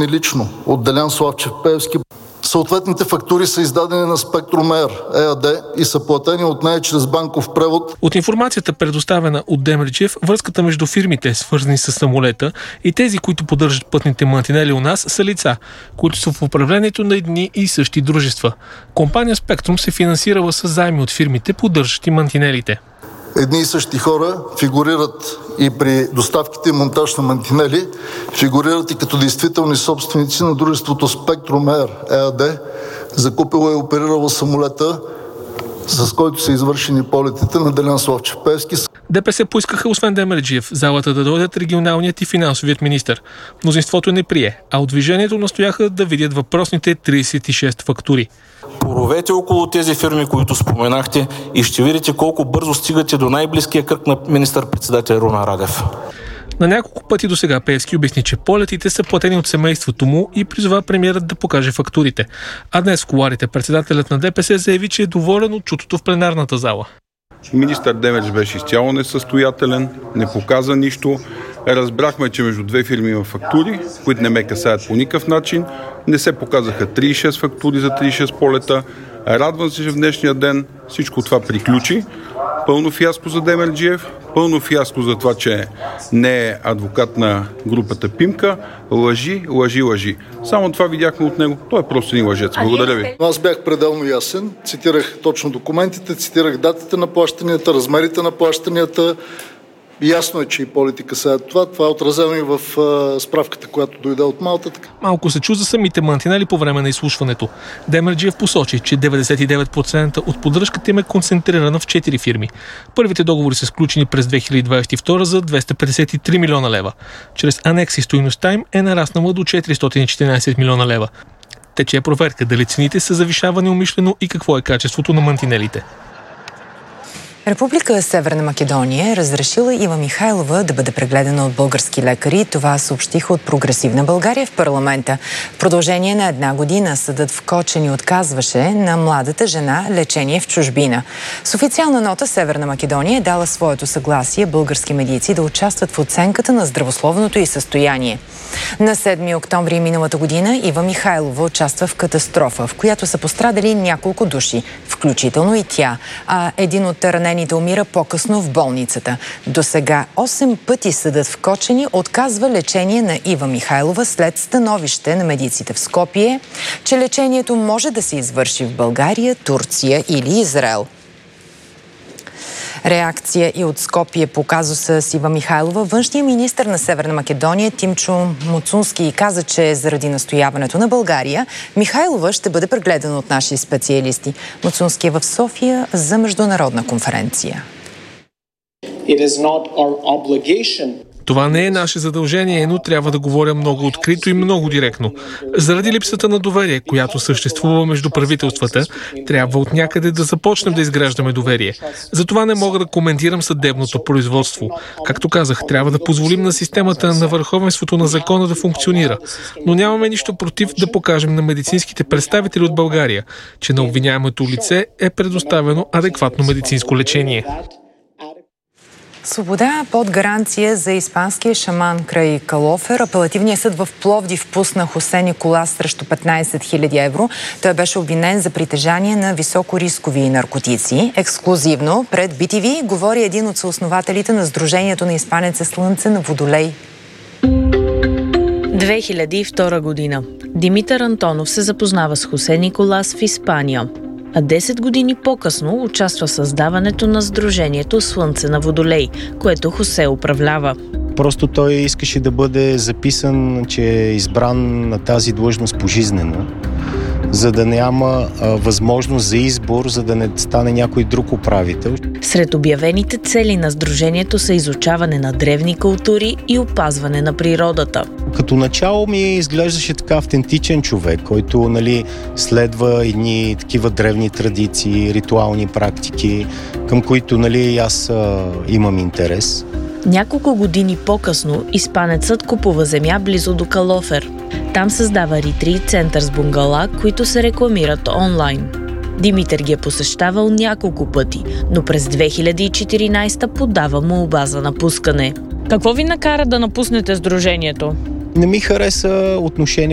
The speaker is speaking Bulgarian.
ми лично от Делян Славчев Пеевски. Съответните фактури са издадени на Спектрум Ер ЕАД и са платени от нея чрез банков превод. От информацията, предоставена от Демерджиев, връзката между фирмите, свързани с самолета, и тези, които поддържат пътните мантинели у нас, са лица, които са в управлението на едни и същи дружества. Компания Спектрум се финансирала с заеми от фирмите, поддържащи мантинелите. Едни и същи хора фигурират и при доставките и монтаж на мантинели, фигурират и като действителни собственици на дружеството Спектрум Ер ЕАД, закупило и оперирало самолета, с който са извършени полетите на Делян Славчев Пеевски. ДПС поискаха, освен Демерджиев, в залата да дойдат регионалният и финансовият министър. Мнозинството не прие, а от движението настояха да видят въпросните 36 фактури. Поровете около тези фирми, които споменахте, и ще видите колко бързо стигате до най-близкия кръг на министър-председател Румен Радев. На няколко пъти досега Пеевски обясни, че полетите са платени от семейството му и призова премиерът да покаже фактурите. А днес в кулоарите председателят на ДПС заяви, че е доволен от чутото в пленарната зала. Министър Демерч беше изцяло несъстоятелен, не показа нищо. Разбрахме, че между две фирми има фактури, които не ме касаят по никакъв начин. Не се показаха 36 фактури за 36 полета. Радвам се, че в днешния ден всичко това приключи. Пълно фиаско за Демерджиев, пълно фиаско за това, че не е адвокат на групата Пимка. Лъжи. Само това видяхме от него. Той е просто един лъжец. Благодаря ви. Аз бях пределно ясен. Цитирах точно документите, цитирах датите на плащанията, размерите на плащанията. Ясно е, че и политика са това. Това е отразено и в справката, която дойде от Малта. Малко се чу за самите мантинели по време на изслушването. Демерджиев посочи, че 99% от поддръжката им е концентрирана в 4 фирми. Първите договори са сключени през 2022 за 253 милиона лева. Чрез анекси стойността им е нараснала до 414 милиона лева. Тече проверка дали цените са завишавани умишлено и какво е качеството на мантинелите. Република Северна Македония е разрешила Ива Михайлова да бъде прегледана от български лекари. Това съобщиха от Прогресивна България в парламента. В продължение на 1 година съдът в Кочани отказваше на младата жена лечение в чужбина. С официална нота Северна Македония е дала своето съгласие български медици да участват в оценката на здравословното й състояние. На 7 октомври миналата година Ива Михайлова участва в катастрофа, в която са пострадали няколко души, включително и тя, а един от ранените умира по-късно в болницата. Досега 8 пъти съдът в Кочани отказва лечение на Ива Михайлова след становище на медиците в Скопие, че лечението може да се извърши в България, Турция или Израел. Реакция и от Скопие по казуса с Ива Михайлова. Външният министър на Северна Македония Тимчо Муцунски каза, че заради настояването на България Михайлова ще бъде прегледана от наши специалисти. Муцунски е в София за международна конференция. Това не е наше задължение, но трябва да говоря много открито и много директно. Заради липсата на доверие, която съществува между правителствата, трябва от някъде да започнем да изграждаме доверие. Затова не мога да коментирам съдебното производство. Както казах, трябва да позволим на системата на върховенството на закона да функционира. Но нямаме нищо против да покажем на медицинските представители от България, че на обвиняемото лице е предоставено адекватно медицинско лечение. Свобода под гаранция за испанския шаман край Калофер. Апелативният съд в Пловдив пусна Хосе Николас срещу 15 000 евро. Той беше обвинен за притежание на високорискови наркотици. Ексклузивно пред BTV говори един от съоснователите на Сдружението на испанеца Слънце на Водолей. 2002 година. Димитър Антонов се запознава с Хосе Николас в Испания. А 10 години по-късно участва в създаването на Сдружението Слънце на Водолей, което Хосе управлява. Просто той искаше да бъде записан, че е избран на тази длъжност пожизнено, за да няма възможност за избор, за да не стане някой друг управител. Сред обявените цели на Сдружението са изучаване на древни култури и опазване на природата. Като начало ми изглеждаше така автентичен човек, който следва едни такива древни традиции, ритуални практики, към които аз имам интерес. Няколко години по-късно испанецът купува земя близо до Калофер. Там създава ретрит център с бунгала, които се рекламират онлайн. Димитър ги е посещавал няколко пъти, но през 2014 подава молба за напускане. Какво ви накара да напуснете сдружението? Не ми хареса отношение